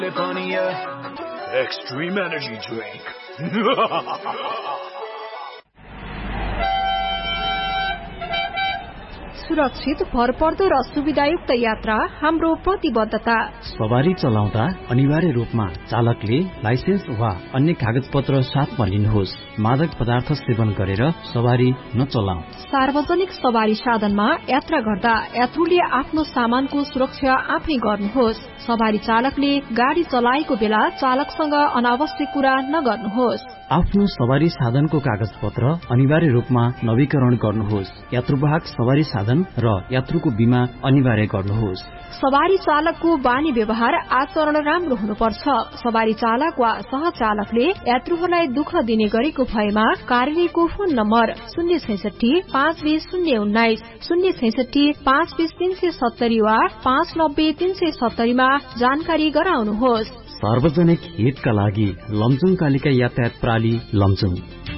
Extreme energy drink. सुरक्षित, भरपर्दो र सुविधायुक्त यात्रा हाम्रो प्रतिबद्धता। सवारी चलाउँदा अनिवार्य रूपमा चालकले लाइसेन्स वा अन्य कागजपत्र साथमा लिनुहोस्। मादक पदार्थ सेवन गरेर सवारी नचलाऊ। सार्वजनिक सवारी साधनमा यात्रा गर्दा यात्रुले आफ्नो सामानको सुरक्षा आफै गर्नुहोस्। सवारी चालकले गाडी चलाएको बेला चालकसँग अनावश्यक कुरा नगर्नुहोस्। आफ्नो सवारी साधनको कागजपत्र अनिवार्य रूपमा नवीकरण गर्नुहोस्। यात्रुवाहक सवारी साधन र यात्रुको बीमा अनिवार्य गर्नुहोस्। सवारी चालकको बानी व्यवहार आचरण राम्रो हुनुपर्छ। सवारी चालक वा सहचालकले यात्रुहरूलाई दुःख दिने गरेको भएमा कार्यालयको फोन नम्बर 066-520-019, 066-520-370 वा 590-370 मा जानकारी गराउनुहोस्। सार्वजनिक हितका लागि लमजुङ कालिका यातायात प्रणाली लमजुङ।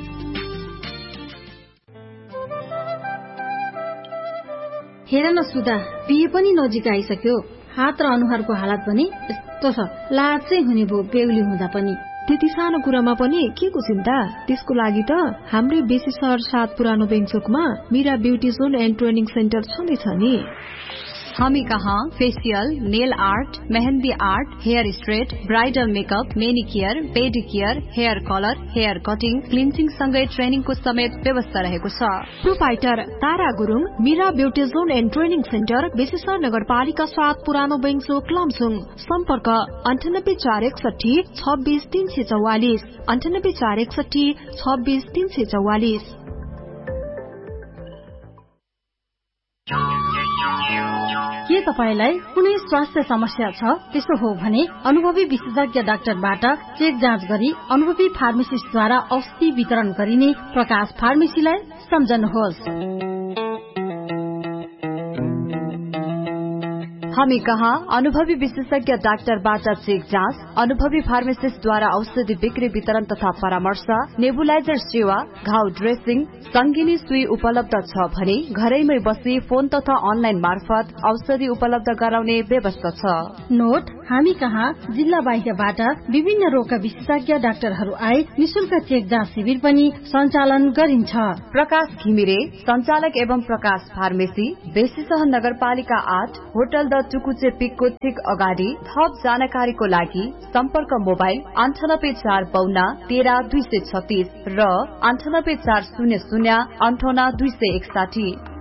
हेर न सुधा, बिहे पनि नजिक आइसक्यो। हात र अनुहारको हालत पनि यस्तो छ, लाज चाहिँ हुने भो बेहुली हुँदा पनि। त्यति सानो कुरामा पनि के को चिन्ता? त्यसको लागि त हाम्रै बेसी शहर 7 पुरानो बेङचोकमा Meera beauty John and training centre छँदैछ नि। हामी कहाँ facial, nail art, mehndi art, hair straight, bridal makeup, मेनिकियर, पेडिकियर, hair colour, hair cutting, cleansing सँगै ट्रेनिङको समेत व्यवस्था रहेको छ। Proprietor Tara Gurung, Meera beauty John and training centre, बेसीसर नगरपालिका 7 पुरानो बेङचोक लमजुङ। सम्पर्क 9841 26 344, 9841 26 344। के तपाईलाई कुनै स्वास्थ्य समस्या छ? त्यसो हो भने अनुभवी विशेषज्ञ डाक्टरबाट चेक जाँच गरी अनुभवी फार्मासिस्टद्वारा औषधि वितरण गरिने प्रकाश फार्मेसीलाई सम्झनुहोस्। हामी कहाँ अनुभवी विशेषज्ञ डाक्टरबाट चेक जाँच, अनुभवी फार्मासिस्टद्वारा औषधि बिक्री वितरण तथा परामर्श, नेबुलाइजर सेवा, घाउ ड्रेसिङ, संगिनी सुई उपलब्ध छ भने घरैमै बसी फोन तथा अनलाइन मार्फत औषधि उपलब्ध गराउने व्यवस्था छ। नोट, हामी कहाँ जिल्ला बाहिरबाट विभिन्न रोगका विशेषज्ञ डाक्टरहरू आए निशुल्क चेक जाँच शिविर पनि सञ्चालन गरिन्छ। प्रकाश घिमिरे सञ्चालक एवं प्रकाश फार्मेसी, बेसीसहर नगरपालिका 8, होटल द टुकुचे पिकको ठीक अगाडि। थप जानकारीको लागि सम्पर्क मोबाइल 9845 13 236 र 9840 58 261।